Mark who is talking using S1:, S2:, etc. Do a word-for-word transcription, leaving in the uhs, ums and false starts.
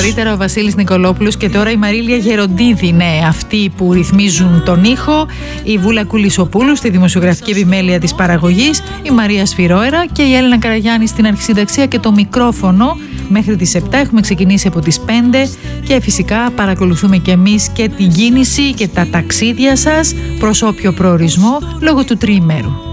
S1: Νωρίτερα ο Βασίλης Νικολόπουλος και τώρα η Μαρίλια Γεροντίδη είναι αυτοί που ρυθμίζουν τον ήχο, η Βούλα Κουλισοπούλου στη δημοσιογραφική επιμέλεια της παραγωγής, η Μαρία Σφυρόερα και η Έλληνα Καραγιάννη στην αρχισυνταξία και το μικρόφωνο. Μέχρι τις επτά έχουμε ξεκινήσει από τις πέντε και φυσικά παρακολουθούμε και εμείς και την κίνηση και τα ταξίδια σας προς όποιο προορισμό λόγω του τριημέρου.